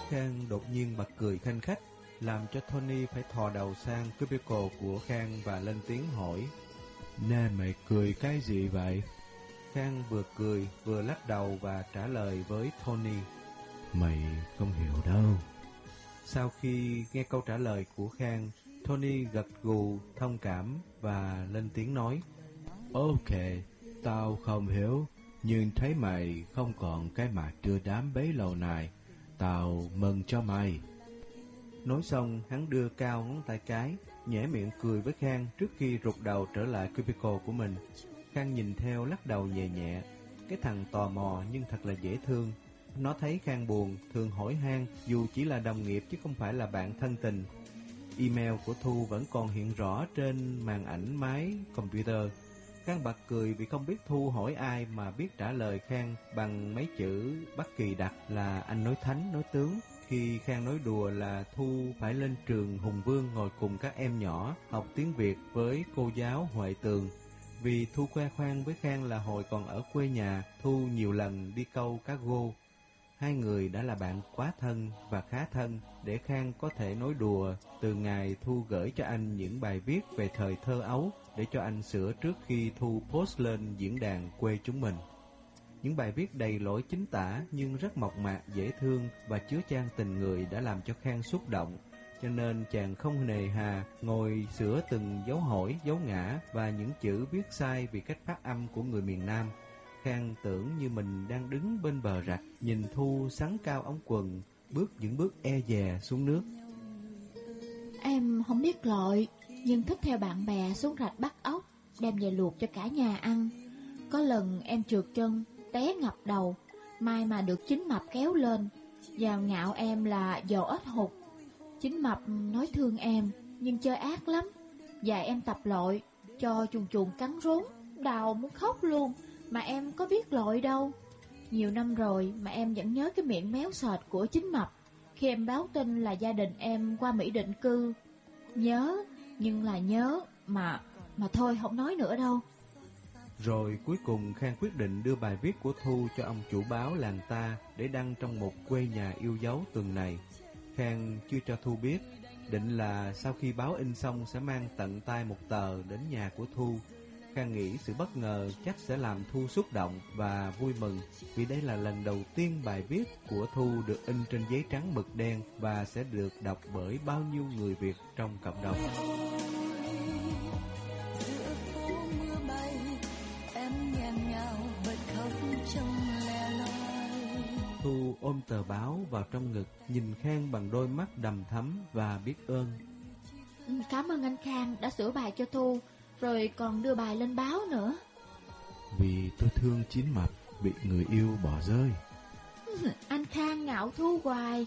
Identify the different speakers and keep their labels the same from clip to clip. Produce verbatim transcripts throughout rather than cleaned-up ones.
Speaker 1: Khang đột nhiên bật cười khanh khách, làm cho Tony phải thò đầu sang cubicle của Khang và lên tiếng hỏi: "Nè, mày cười cái gì vậy?" Khang vừa cười vừa lắc đầu và trả lời với Tony: "Mày không hiểu đâu." Sau khi nghe câu trả lời của Khang, Tony gật gù thông cảm và lên tiếng nói: "Ok, tao không hiểu, nhưng thấy mày không còn cái mặt đưa đám bấy lâu này, tao mừng cho mày." Nói xong, hắn đưa cao ngón tay cái, nhếch miệng cười với Khang trước khi rụt đầu trở lại cubicle của mình. Khang nhìn theo lắc đầu nhẹ nhẹ. Cái thằng tò mò nhưng thật là dễ thương. Nó thấy Khang buồn, thường hỏi han dù chỉ là đồng nghiệp chứ không phải là bạn thân tình. Email của Thu vẫn còn hiện rõ trên màn ảnh máy computer. Khang bật cười vì không biết Thu hỏi ai mà biết trả lời Khang bằng mấy chữ bất kỳ đặc là anh nói thánh nói tướng. Khi Khang nói đùa là Thu phải lên trường Hùng Vương ngồi cùng các em nhỏ học tiếng Việt với cô giáo Huệ Tường. Vì Thu khoe khoang với Khang là hồi còn ở quê nhà, Thu nhiều lần đi câu cá gô. Hai người đã là bạn quá thân và khá thân để Khang có thể nói đùa từ ngày Thu gửi cho anh những bài viết về thời thơ ấu để cho anh sửa trước khi Thu post lên diễn đàn quê chúng mình. Những bài viết đầy lỗi chính tả nhưng rất mộc mạc, dễ thương và chứa chan tình người đã làm cho Khang xúc động, cho nên chàng không nề hà ngồi sửa từng dấu hỏi, dấu ngã và những chữ viết sai vì cách phát âm của người miền Nam. Khang tưởng như mình đang đứng bên bờ rạch, nhìn Thu xắn cao ống quần, bước những bước e dè xuống nước.
Speaker 2: Em không biết lội, nhưng thích theo bạn bè xuống rạch bắt ốc, đem về luộc cho cả nhà ăn. Có lần em trượt chân, té ngập đầu, may mà được Chính Mập kéo lên. Vào ngạo em là dò ếch hụt. Chính Mập nói thương em, nhưng chơi ác lắm. Dạy em tập lội, cho chuồn chuồn cắn rốn, đau muốn khóc luôn. Mà em có biết lội đâu. Nhiều năm rồi mà em vẫn nhớ cái miệng méo sệt của Chính Mập khi em báo tin là gia đình em qua Mỹ định cư. Nhớ, nhưng là nhớ, mà mà thôi không nói nữa đâu.
Speaker 1: Rồi cuối cùng Khang quyết định đưa bài viết của Thu cho ông chủ báo làng ta để đăng trong một quê nhà yêu dấu tuần này. Khang chưa cho Thu biết, định là sau khi báo in xong sẽ mang tận tay một tờ đến nhà của Thu. Khang nghĩ sự bất ngờ chắc sẽ làm Thu xúc động và vui mừng, vì đây là lần đầu tiên bài viết của Thu được in trên giấy trắng mực đen và sẽ được đọc bởi bao nhiêu người Việt trong cộng đồng. Thu ôm tờ báo vào trong ngực, nhìn Khang bằng đôi mắt đầm thắm và biết ơn.
Speaker 2: Cảm ơn anh Khang đã sửa bài cho Thu, rồi còn đưa bài lên báo nữa.
Speaker 1: Vì tôi thương Chín Mập bị người yêu bỏ rơi.
Speaker 2: Anh Khang ngạo Thu hoài.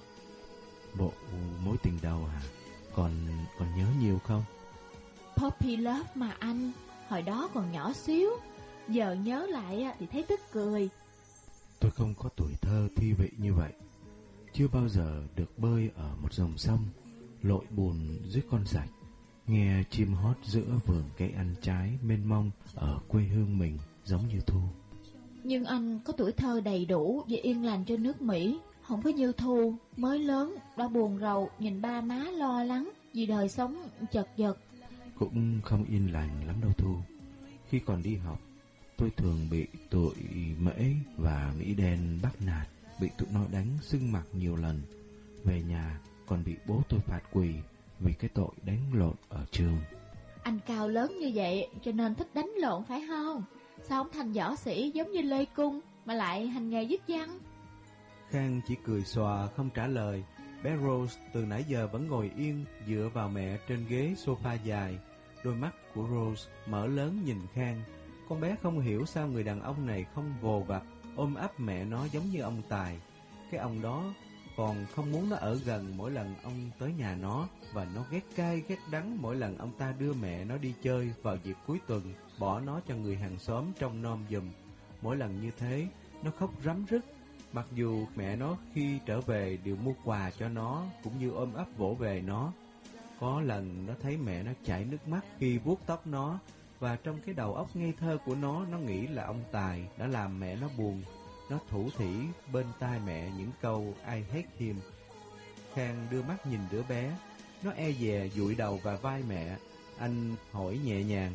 Speaker 1: Bộ mối tình đầu hả? Còn còn nhớ nhiều không?
Speaker 2: Puppy love mà anh, hồi đó còn nhỏ xíu, giờ nhớ lại thì thấy tức cười.
Speaker 1: Tôi không có tuổi thơ thi vị như vậy. Chưa bao giờ được bơi ở một dòng sông, lội bùn dưới con rạch, nghe chim hót giữa vườn cây ăn trái mênh mông ở quê hương mình giống như Thu.
Speaker 2: Nhưng anh có tuổi thơ đầy đủ và yên lành trên nước Mỹ, không có như Thu, mới lớn đã buồn rầu nhìn ba má lo lắng vì đời sống chật vật.
Speaker 1: Cũng không yên lành lắm đâu Thu. Khi còn đi học, tôi thường bị tụi Mễ và Mỹ đen bắt nạt, bị tụi nó đánh sưng mặt nhiều lần. Về nhà còn bị bố tôi phạt quỳ vì cái tội đánh lộn ở trường.
Speaker 2: Anh cao lớn như vậy cho nên thích đánh lộn phải không? Sao không thành võ sĩ giống như Lê Cung mà lại hành nghề viết văn?
Speaker 1: Khang chỉ cười xòa không trả lời. Bé Rose từ nãy giờ vẫn ngồi yên dựa vào mẹ trên ghế sofa dài. Đôi mắt của Rose mở lớn nhìn Khang. Con bé không hiểu sao người đàn ông này không vồ vập ôm ấp mẹ nó giống như ông Tài. Cái ông đó còn không muốn nó ở gần mỗi lần ông tới nhà nó, và nó ghét cay ghét đắng mỗi lần ông ta đưa mẹ nó đi chơi vào dịp cuối tuần, bỏ nó cho người hàng xóm trông nom giùm. Mỗi lần như thế, nó khóc rắm rứt, mặc dù mẹ nó khi trở về đều mua quà cho nó cũng như ôm ấp vỗ về nó. Có lần nó thấy mẹ nó chảy nước mắt khi vuốt tóc nó, và trong cái đầu óc ngây thơ của nó, nó nghĩ là ông Tài đã làm mẹ nó buồn. Nó thủ thỉ bên tai mẹ những câu I hate him. Khang đưa mắt nhìn đứa bé. Nó e dè dụi đầu vào vai mẹ. Anh hỏi nhẹ nhàng.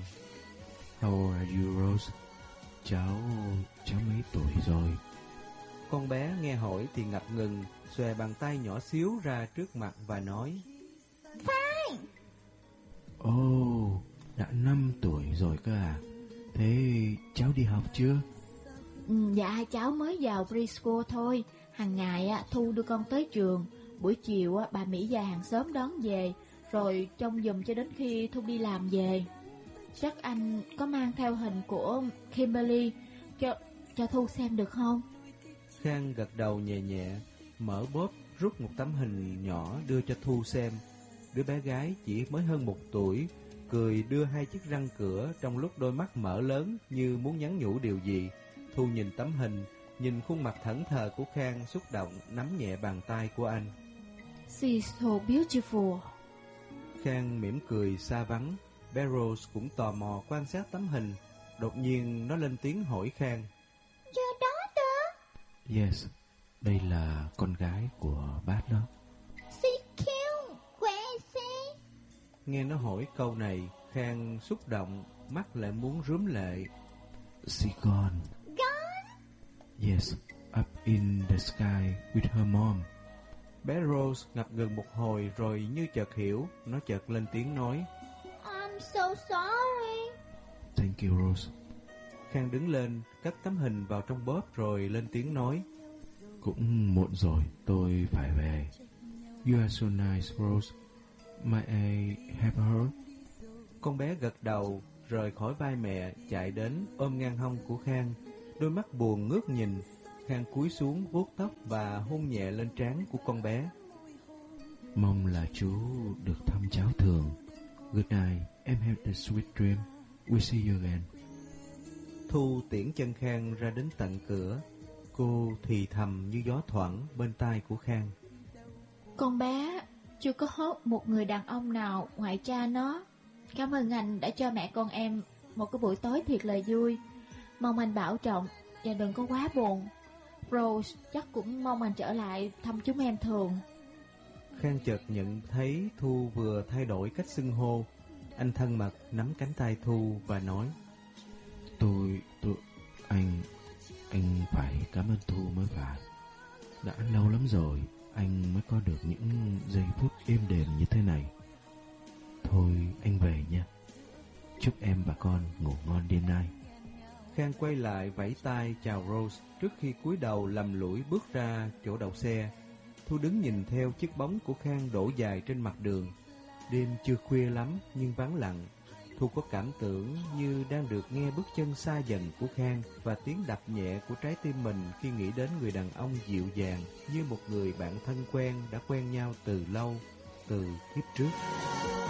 Speaker 3: How are you, Rose? Cháu... cháu mấy tuổi rồi?
Speaker 1: Con bé nghe hỏi thì ngập ngừng, xòe bàn tay nhỏ xíu ra trước mặt và nói.
Speaker 2: Khang!
Speaker 3: Ồ, oh, đã năm tuổi rồi cơ à? Thế cháu đi học chưa?
Speaker 2: Ừ, dạ cháu mới vào preschool thôi. Hàng ngày á, Thu đưa con tới trường. Buổi chiều á, bà Mỹ già hàng xóm đón về, rồi trông giùm cho đến khi Thu đi làm về. Chắc anh có mang theo hình của Kimberly cho, cho Thu xem được không?
Speaker 1: Khang gật đầu nhẹ nhẹ, mở bóp rút một tấm hình nhỏ đưa cho Thu xem. Đứa bé gái chỉ mới hơn một tuổi, cười đưa hai chiếc răng cửa trong lúc đôi mắt mở lớn như muốn nhắn nhủ điều gì. Thu nhìn tấm hình, nhìn khuôn mặt thẫn thờ của Khang, xúc động nắm nhẹ bàn tay của anh.
Speaker 2: She's so beautiful.
Speaker 1: Khang mỉm cười xa vắng. Bé Rose cũng tò mò quan sát tấm hình. Đột nhiên nó lên tiếng hỏi Khang.
Speaker 2: Your daughter?
Speaker 3: Yes, đây là con gái của bác đó.
Speaker 2: She cute. Where is she?
Speaker 1: Nghe nó hỏi câu này, Khang xúc động, mắt lại muốn rướm lệ.
Speaker 3: She gone.
Speaker 2: Gone?
Speaker 3: Yes, up in the sky with her mom.
Speaker 1: Bé Rose ngập ngừng một hồi rồi như chợt hiểu, nó chợt lên tiếng nói.
Speaker 2: I'm so sorry.
Speaker 3: Thank you, Rose.
Speaker 1: Khang đứng lên, cất tấm hình vào trong bóp rồi lên tiếng nói.
Speaker 3: Cũng muộn rồi, tôi phải về. You are so nice, Rose. May I have her?
Speaker 1: Con bé gật đầu, rời khỏi vai mẹ, chạy đến ôm ngang hông của Khang. Đôi mắt buồn ngước nhìn. Khang cúi xuống vuốt tóc và hôn nhẹ lên trán của con bé.
Speaker 3: Mong là chú được thăm cháu thường. Good night, em have a sweet dream. We'll see you again.
Speaker 1: Thu tiễn chân Khang ra đến tận cửa. Cô thì thầm như gió thoảng bên tai của Khang.
Speaker 2: Con bé chưa có hốt một người đàn ông nào ngoại cha nó. Cảm ơn anh đã cho mẹ con em một cái buổi tối thiệt là vui. Mong anh bảo trọng và đừng có quá buồn. Rose chắc cũng mong anh trở lại thăm chúng em thường.
Speaker 1: Khang chợt nhận thấy Thu vừa thay đổi cách xưng hô. Anh thân mật nắm cánh tay Thu và nói.
Speaker 3: Tôi, tôi, anh, anh phải cảm ơn Thu mới phải. Đã lâu lắm rồi anh mới có được những giây phút êm đềm như thế này. Thôi anh về nha. Chúc em và con ngủ ngon đêm nay.
Speaker 1: Khang quay lại vẫy tay chào Rose trước khi cúi đầu lầm lũi bước ra chỗ đậu xe. Thu đứng nhìn theo chiếc bóng của Khang đổ dài trên mặt đường. Đêm chưa khuya lắm nhưng vắng lặng. Thu có cảm tưởng như đang được nghe bước chân xa dần của Khang và tiếng đập nhẹ của trái tim mình khi nghĩ đến người đàn ông dịu dàng như một người bạn thân quen đã quen nhau từ lâu, từ kiếp trước.